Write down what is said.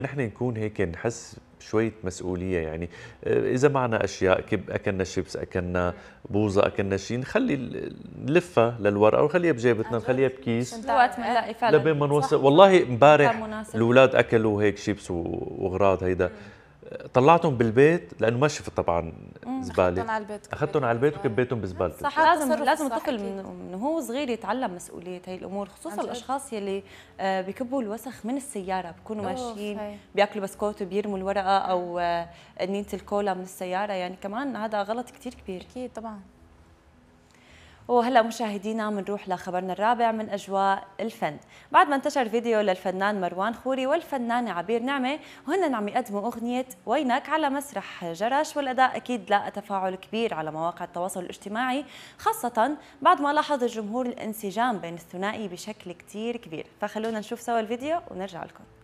نحن نكون هيك نحس بشوية مسؤولية يعني. إذا معنا أشياء أكلنا شيبس، أكلنا بوظة، أكلنا شيء، نخلي نلفها للورقة ونخليها بجيبتنا، عن جد نخليها عشان بكيس وقت ما تعرف نلاقي لبين فعلا. ما صح نوصل. صح والله كان امبارح مناسب. الأولاد أكلوا هيك شيبس وأغراض هيدا، طلعتهم بالبيت لأنه ما شفت طبعا زبالة، اخذتهم على البيت أخذتهم على وكبيتهم البيت بالزبالة. وكبيتهم بزبالة. صح، هذا التصرف لازم الصح الطفل اكيد. من هو صغير يتعلم مسؤولية هي الأمور، عن خصوصا جد. الأشخاص يلي بيكبوا الوسخ من السيارة، بيكونوا اوف ماشيين هي. بياكلوا بسكوت وبيرموا الورقة أو قنينة الكولا من السيارة، يعني كمان هذا غلط كتير كبير. اكيد طبعا. وهلا مشاهدينا بنروح لخبرنا الرابع من اجواء الفن. بعد ما انتشر فيديو للفنان مروان خوري والفنانه عبير نعمه وهن عم يقدموا اغنيه وينك على مسرح جرش، والاداء اكيد لاقى تفاعل كبير على مواقع التواصل الاجتماعي، خاصه بعد ما لاحظ الجمهور الانسجام بين الثنائي بشكل كتير كبير. فخلونا نشوف سوا الفيديو ونرجع لكم.